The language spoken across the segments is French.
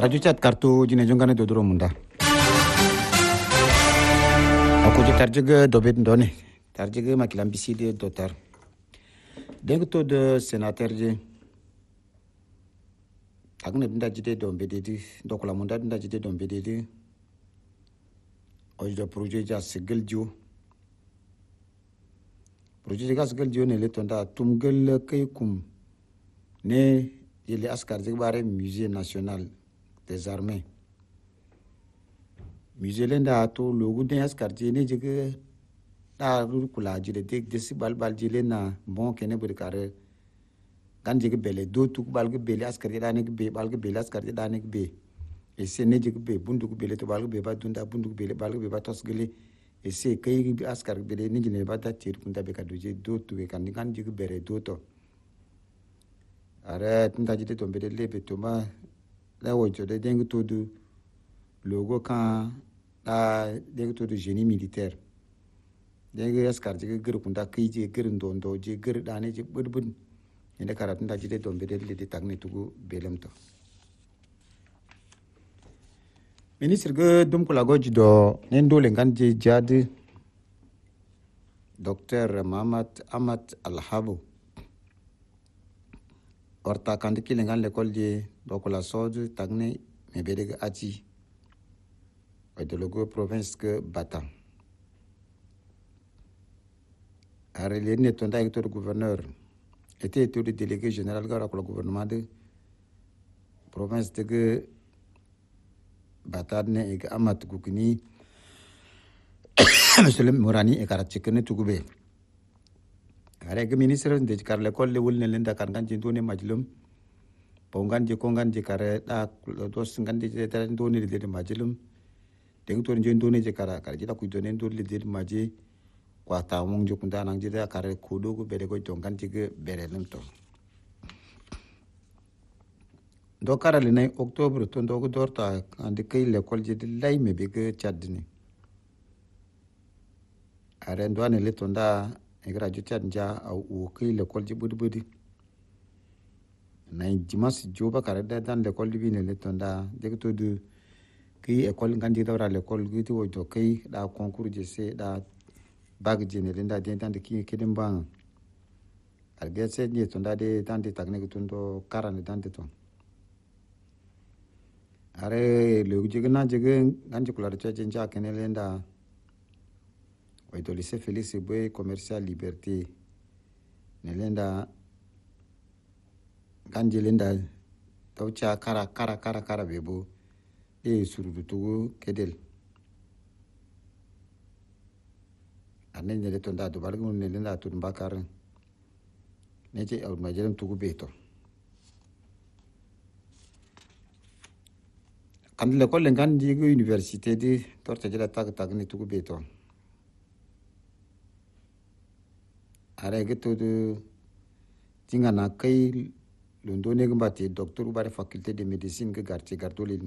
radio chat kartu jine jongane dodoro munda akuji tarjiga dobet ndone tarjiga makilam biside dotar dengto de sénateur je agne dunda jide dombe dedi dokula munda dunda jide dombe dedi ojo projet ja segeljo projet ga segeljo ne le tonda tumgel kay kum ne il askar bare musée national des armées musée lenda to logu de askar ne jige da rukula jide de si balbal jile na bon kene bur kare kan jige bele do tuk balge bele askar da ne be balge bele askar da ne be e se ne jige be bundu bele to balge be ba dunda bundu bele balge be ba tosgele e se kay askar bele ne jine ba da tir kunda be kaduje do tu be kan jige bere do to are tinta jite to bele lebe to ma la wojo de dengue to du logo kan da dengue to du génie militaire dengue askar jige gir kunda kai je gir ndondo je gir dane je burbun inde karatun da jite to bele le de tagne tugu belem to ministre ge dum kula goji do nendo le ngan je jade docteur Mahamat Amat Alhabo orta kandi kilengan l'école de dokola soju tagne mebede aji de logo province que Batam are le ne tonda hector gouverneur était le délégué général gara ko gouvernement de province de Batam ne e amat gukini monsieur le Morani e karatchekene tugube are ke ministre de kar l'école le wulne lenda kan kan jindone majlum pongan je kongan je kare da dos ngan de da ndone de majlum de to jindone je kara kar jida ku jone ndole de maje kwa ta mong jo kunda nang jida kare kudo go bere go jongan je ge bere lem to do kara le nay octobre to ndo go dorta ande kay l'école je de lay me be ge chadni are ndwane le tonda egra jutat nja au kai l'école ji budi na dimas joba kare da dan l'école bi ne le tonda de to du ki école ngandi da l'école gi to do kai da concours je se da bag je ne lenda de dan de ki kedem bang arbe se ni tonda de dan de tagne to ndo karane dan de to are le ji gna je nganji kula de je nja kene lenda au lycée Félix Eboué commercial liberté nelenda ganjelenda taucha kara bebo e surudu tugu kedel anen ne tonda do balgun nelenda tun bakar neje au majelam tugu beto kan le kolen kan di université di torta jela tag ni tugu beto are geto de tinga na kai londo ne gambate docteur bare faculté de médecine que garti gardolin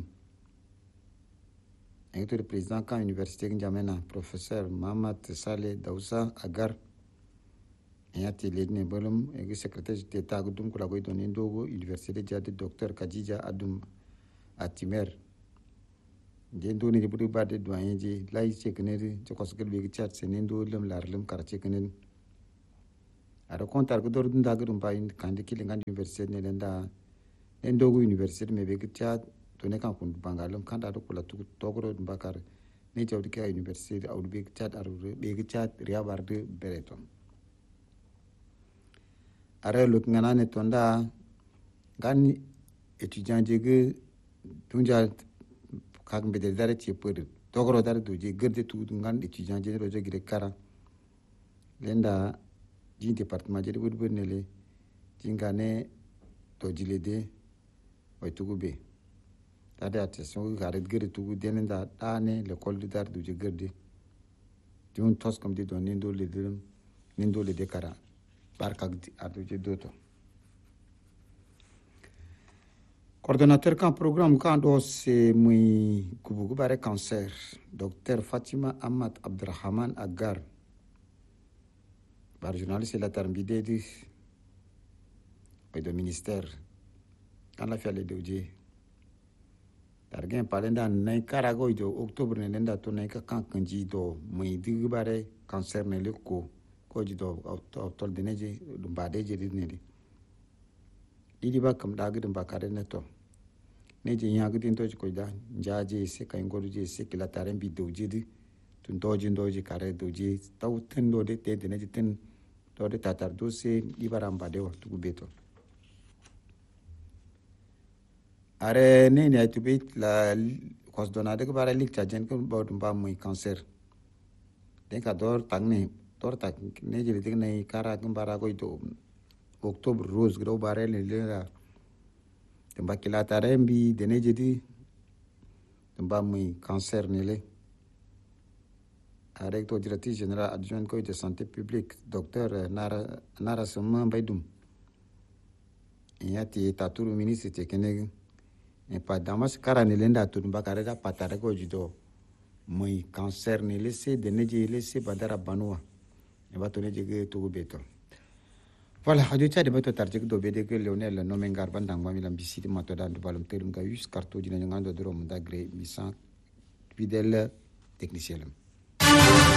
et le président kan université njamena professeur Mahamat Saleh Dausa Agar et atelier ne bolum et secrétaire d'état gudum kula go don ndogo université de docteur Kadija Adum Atimer de ndoni de budi bade doyen ji lay chekeneri ci kosgel bi chat senendo lem larlem karche kenen ara kontar ko dor dunda gudum bayin kandi kilingan université ne lenda ndogo université me be chat to ne kan kun bangalum kanda do kula tu togro bakar ne jawdi ka université awdu be chat ar be chat riabar de bereton ara luk ngana ne tonda gan étudiant jege tunja kak be de dare ci pour togro dare do je gerde tu ngan étudiant je do je kara lenda ji département je de nele jingane to jilede way tugube tade attention garet gere tugu denenda dane l'école de dar du je gerde jun tos comme de don nindo le de kara barka adu je doto coordonnateur kan programme kan do se muy kubugu bare cancer docteur Fatima Amat Abdurrahman Agar par journaliste la tarbide di au ministère kan la fiale de targen palenda nay karago do octobre ne lenda to nay ka kanji do muy digibare cancer ne lekko ko ji do tol deneje dum bade je ne di ba kam da gudum ba kare ne to ne je nya gudin to ko da jaje se kay ngodu je se kila taren bi do je di tun doji kare doji taw ten do de te deneje ten do de tatar do se di baramba de wa tugu beto are ne ne to be la kos dona de bara lik ta jen ko bodum ba muy cancer den ka dor tak ne je de ne kara kum bara ko to octobre rose gro bare le la temba kila tarembi de ne je di temba muy cancer ne le directeur directrice général adjoint de santé publique docteur Nara Soma Baidoum yati taturu ministre tekene e pa damas karane lenda tun bakare da patare ko jido muy cancer ne laissé de neje laissé badara banwa e bato neje to beto voilà hadu tade bato tarjik do bede ke Lionel no mengar bandang mamilam bisiti mato dan balum terum ga yus karto dina ngando drom da gre misan fidèle technicien